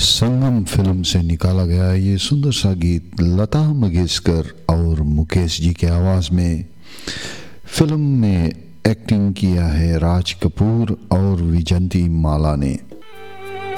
संगम film से निकाला गया ये सुंदर सा गीत लता मंगेशकर और मुकेश जी के आवाज़ में। फिल्म में एक्टिंग किया है राज कपूर और विजंती माला ने।